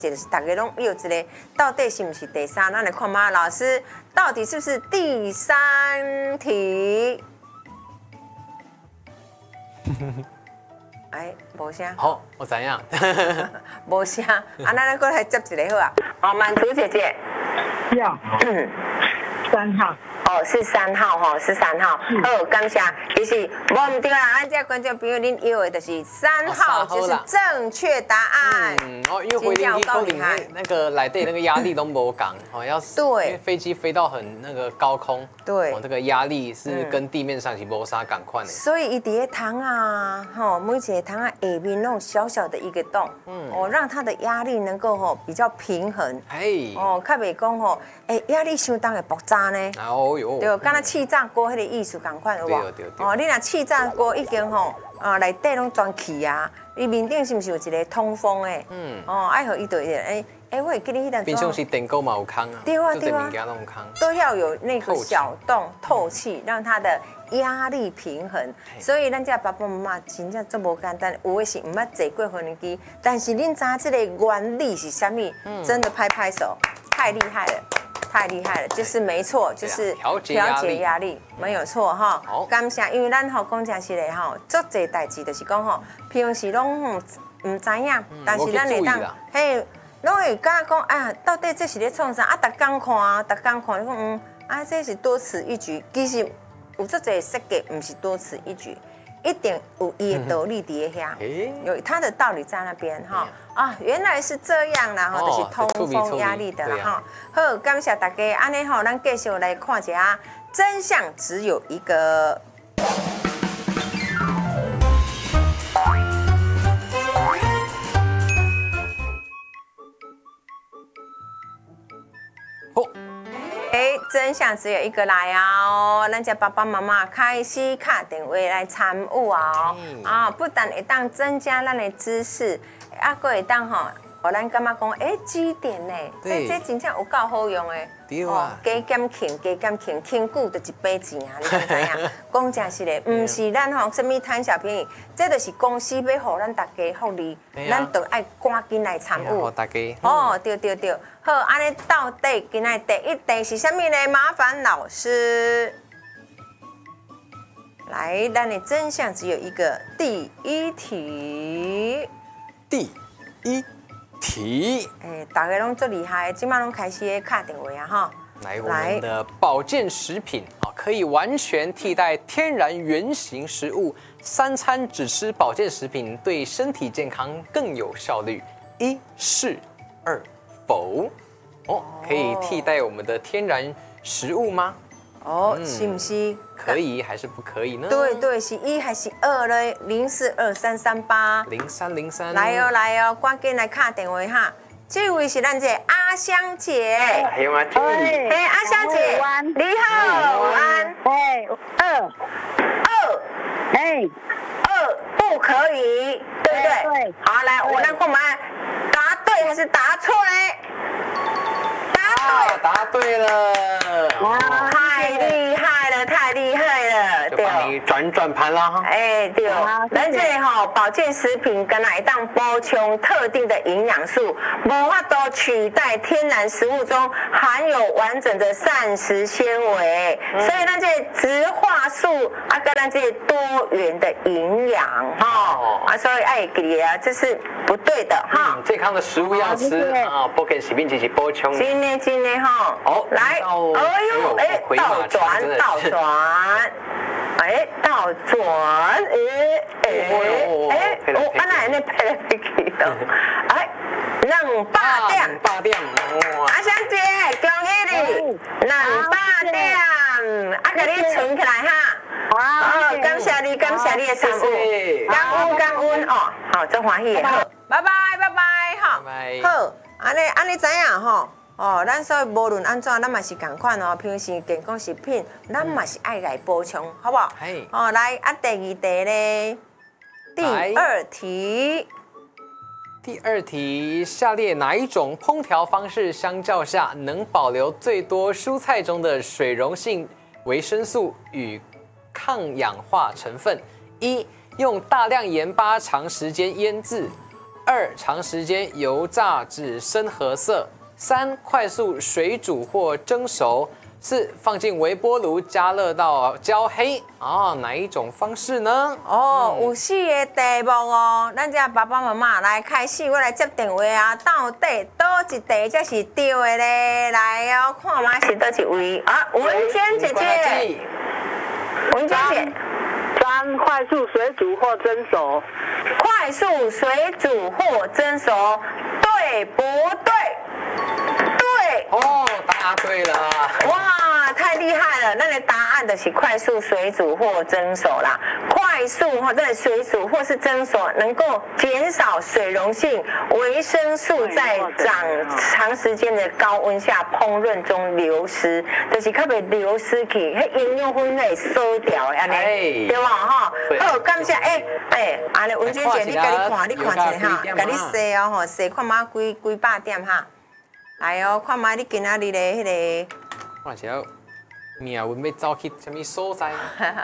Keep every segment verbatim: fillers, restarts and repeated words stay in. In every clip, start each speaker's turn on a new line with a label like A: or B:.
A: 就是大家拢有一个，到底是不是第三？咱来看马老师，到底是不是第三题？哎，无声。
B: 好，我怎样？
A: 无声，啊，咱咱过来接一个好啊。哦，满足姐姐。
C: 要。三号。
A: 哦，是三号哈，是三号。好，感谢。其实无唔对啦，咱这观众朋友恁以为的是三号就是正确答案。
B: 嗯，哦，因为回零机构里面那个来对那个压力都没港，哦，要
A: 对，
B: 因为飞机飞到很那个高空，
A: 对，
B: 哦，这个压力是跟地面上是无啥赶快的。
A: 所以一叠糖啊，吼，每一个糖啊下面那种小小的一个洞，嗯，哦，让它的压力能够吼比较平衡。哎，哦，较袂讲吼，哎，压力相当的爆炸呢。哦。对，敢若气炸锅迄个意思共款有无？对对对。哦，你若气炸锅已经吼，啊内底拢装气啊，伊面顶是毋是有一个通风诶？嗯。哦，爱互伊对个，哎哎，我会记得迄阵。
B: 冰箱是电锅嘛有空啊。
A: 对啊对啊。
B: 物件拢有空。
A: 都要有那个小洞透气，让它的压力平衡。所以咱家爸爸妈妈真正做无简单，有的是毋捌坐过飞机，但是恁知这个原理是啥物？真的拍拍手，太厉害了。太厉害了，就是没错，就是调节压力，没有错哈。感谢，因为咱吼讲真实的吼，做这代志就是讲吼，平时拢唔唔知影，但是咱会当嘿，拢会敢讲啊，到底这是咧创啥啊？逐工看啊，逐工看，你讲嗯啊，这是多此一举。其实有做这设计，唔是多此一举。一定有伊的道理伫遐，有它的道理在那边哈啊，原来是这样啦哈，就是通风压力的啦哈。好，感谢大家，安尼吼，咱继续来看一下，真相只有一个。哎，真相只有一个来哦！咱家爸爸妈妈开始打电话来参与哦，啊，不但会当增加咱的知识，啊，佫会当吼，互咱感觉讲，哎，积点呢，这这真正有够好用的。对啊。加减轻，加减轻，轻久就一笔钱啊！你知影？讲真实的，唔是咱吼什么贪小便宜，这就是公司要互咱大家福利，咱就爱赶紧来参与。
B: 大家。
A: 哦，对对对。好，安尼到底今仔第一题是啥物呢？麻烦老师来，咱的真相只有一个。第一题，
B: 第一题，
A: 哎，大家拢最厉害，今麦拢开始打电话啊哈。
B: 来，我们的保健食品啊，可以完全替代天然原型食物，三餐只吃保健食品，对身体健康更有效率。一是，二。否哦，可以替代我们的天然食物吗？
A: 哦，嗯、是不是？
B: 可以还是不可以呢？
A: 对对，是一还是二呢？零四二三三八
B: 零三零三。
A: 来哦来哦，赶紧来打电话哈！这位是咱这阿香姐。
B: 哎呦妈！
A: 嘿，阿香姐，你好，午安。
C: 哎，二
A: 二，
C: 哎，
A: 二不可以，对不对？对。好，来，我来看我们。答对还是答错嘞？答对，
B: 答对了！
A: 哇，太厉害了，太厉害了！
B: 就帮你转转盘啦哈。
A: 哎，对，咱这个吼保健食品跟来当补充特定的营养素，无法度取代天然食物中含有完整的膳食纤维，所以咱这植化素啊，跟咱这多元的营养哈啊，所以爱记啊，这是不对的哈。
B: 健康的食物要吃啊，不可以食品进行补充。
A: 今天今天哈，哦，来，哎呦，哎，倒转倒转。哎，倒转，哎哎哎，我安那那拍来拍去的，哎，两百点，
B: 两百点，
A: 阿香姐，恭喜你，两百点，啊，给你存起来哈，好，感谢你，感谢你的参与，感恩感恩哦，好，真欢喜，好，拜拜拜拜，好，好，安尼安尼知影吼。哦，咱所以无论安怎，咱嘛是共款哦。平时健康食品，咱嘛是爱来补充，好不好？嘿。哦，来啊，第二题咧，第二题。
B: 第二题，下列哪一种烹调方式相较下能保留最多蔬菜中的水溶性维生素与抗氧化成分？一、用大量盐巴长时间腌制。 二、长时间油炸至深褐色；三、快速水煮或蒸熟；四、放进微波炉加热到焦黑。啊，哪一种方式呢？
A: 哦，有四个题目哦，咱这爸爸妈妈来开始，我来接电话啊，到底倒一题才是对的咧？来哦，看嘛是倒一位啊，文娟姐姐，文娟姐，
C: 三快速水煮或蒸熟。
A: 快速水煮或蒸熟，对不对？对。
B: 哦，答对了。
A: 哇，太厉害了！那个答案就是快速水煮或蒸熟啦。快速哈，这个水煮或是蒸熟，能够减少水溶性维生素在长长时间的高温下烹饪中流失，就是较袂流失去，迄营养分会缩掉安尼，对吧？哈，好，感谢诶诶，安尼文娟姐，你家己看，你看一下哈，家己洗哦吼，洗看嘛几几百点哈。来哦，看嘛你今仔日的迄个。
B: 看起来命运要走去什么所在？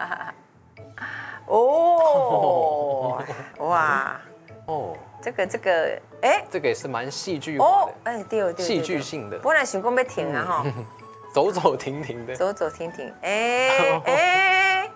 A: 哦，哇，
B: 哦，
A: 这个这个，哎，
B: 这个也是蛮戏剧化
A: 哦，
B: 的，
A: 哎，对对，
B: 戏剧性的，
A: 本来想讲要停啊哈，
B: 走走停停的，
A: 走走停停，哎哎，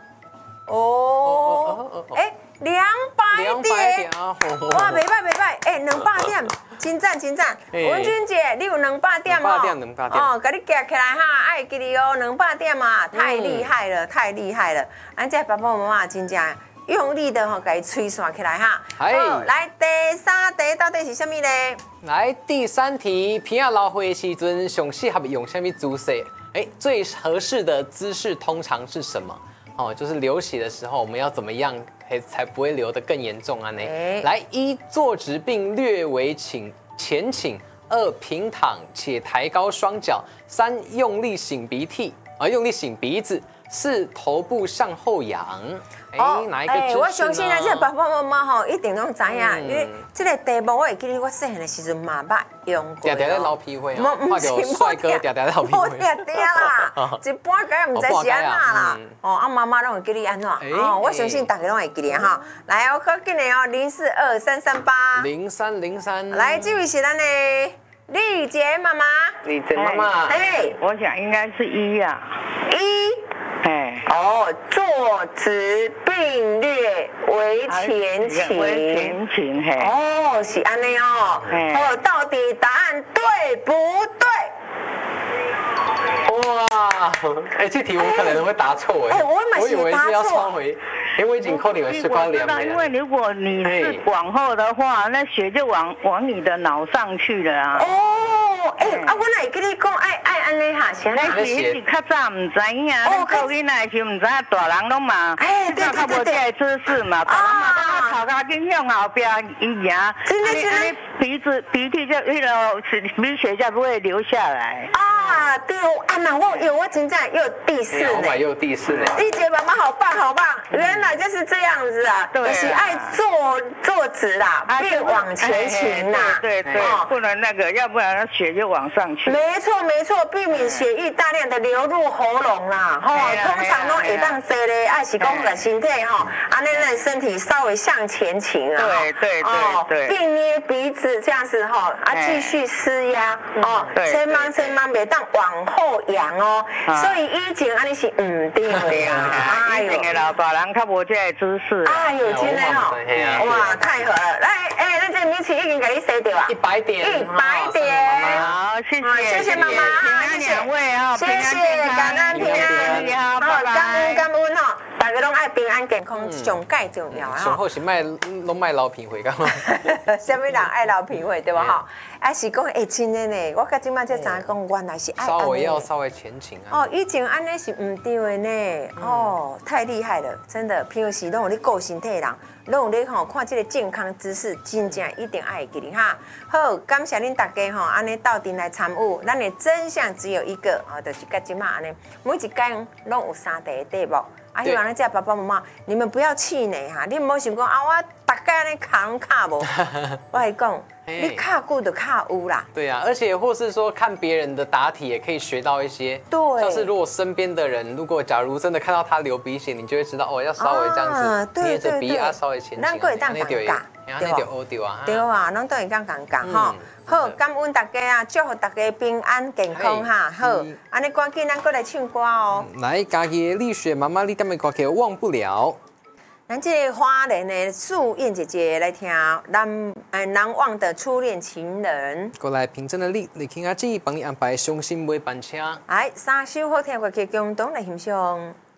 A: 哦，哎，两百点，哇，袂歹袂歹，哎，两百点。真赞真赞，文君姐，你有两百点哦，
B: 两百点两百点
A: 哦，给你夹起来哈，爱给你哦，两百点嘛，太厉害了，太厉害了，咱这爸爸妈妈真正用力的吼，给伊吹散起来哈。好，来第三题到底是什么呢？
B: 来第三题，平安老会的时阵，上适合用什么姿势？哎，最合适的姿势通常是什么？哦，就是流血的时候，我们要怎么样才不会流得更严重啊？呢？来，一坐直并略微倾前倾；二平躺且抬高双脚；三用力擤鼻涕啊，用力擤鼻子；四头部向后仰。哎，哪一个姿势呢？
A: 我相信啊，这爸爸妈妈吼一定拢知影，因为这个题目我会记得我细汉的时阵嘛捌用过。
B: 常常在捞皮会啊，看到帅哥常常在捞皮会。
A: 常常啦，一般个唔知是安怎啦。哦，啊妈妈拢会记你安怎？哦，我相信大家拢会记得哈。来哦，快紧的哦，零四二三三八
B: 零三零三。
A: 来，这位是咱的丽姐妈妈。
B: 丽姐妈妈。
A: 哎，
C: 我想应该是一呀。
A: 一。
C: 哎，
A: 哦，坐直并略为前倾，
C: 为前倾，嘿。
A: 哦，是安尼哦。哦，到底答案对不对？
B: 哇，哎，这题我可能会答错哎。
A: 哎，我
B: 我以为是要抄回，因为我已经扣你们时光两
C: 年。因为如果你是往后的话，那血就往往你的脑上去了啊。
A: 哦，哎，啊，我哪会跟你讲爱爱安尼哈？是安尼。
C: 那是是较早唔知影，咱到囡仔时唔知影大人拢嘛，
A: 哎，对对对对，
C: 姿势嘛，大人嘛都头壳紧向后边一压，
A: 真的真的，
C: 鼻子鼻涕就那个鼻血就不会流下来。
A: 啊，对哦，啊，那我有我真正又第四呢，
B: 又第四呢。
A: 丽姐妈妈好棒好棒，原来就是这样子啊，就是爱坐坐直啦，并往前倾啦，
C: 对对，不能那个，要不然血就往上去。
A: 没错没错，避免血液大量的流入喉咙啦，吼，通常都会当做咧，爱是讲个身体吼，啊，那那身体稍微向前倾啊，
C: 对对对对，
A: 并捏鼻子这样子吼，啊，继续施压哦，千万千万别当往后仰哦，所以以前安尼是唔对的啊，
C: 哎呦，老大人较无这个姿势，
A: 哎呦，真的吼，哇，太好了，来，哎，那这米奇已经给你洗掉啊，
B: 一百点，
A: 一百点，
C: 好，谢谢，
A: 谢谢妈妈，
C: 谢谢两位啊，
A: 谢谢，感恩平安，
C: 你好，拜拜，
A: 感恩感恩哈，大家拢爱平安健康，上介重要啊，
B: 上好是卖拢卖老品会干嘛？
A: 什么人爱老品会对吧？哈，啊是讲会真的呢，我甲今麦才知讲，原来是爱
B: 稍微要稍微前倾啊。
A: 哦，以前安尼是唔对的呢，哦，太厉害了，真的，平时拢有咧顾身体的人，拢有咧吼看这个健康知识，真正一定爱记哩哈。好，感谢恁大家吼，安尼斗阵来参与，咱的真相只有一个，啊，就是甲今麦安尼，每一天拢有三题题目。啊，希望咱这爸爸妈妈，你们不要气馁哈，你唔好想讲啊，我大概安尼卡拢卡无，我来讲，你卡久就卡有啦。
B: 对啊，而且或是说看别人的答题，也可以学到一些。
A: 对。
B: 像是如果身边的人，如果假如真的看到他流鼻血，你就会知道哦，要稍微这样子捏着鼻啊，稍微前倾。
A: 咱可以当尴尬，
B: 对就学对啊。
A: 对啊，拢都会讲讲讲吼。好，感恩大家啊，祝福大家平安健康哈。好，安尼赶紧咱过来唱歌哦。
B: 来，家己的丽雪妈妈，你点的歌曲忘不了。
A: 咱这个花莲的素燕姐姐来听难呃难忘的初恋情人。
B: 过来，平真的你，你听阿姊帮你安排伤心袂班车。
A: 来，三首好听的歌曲共同来欣赏。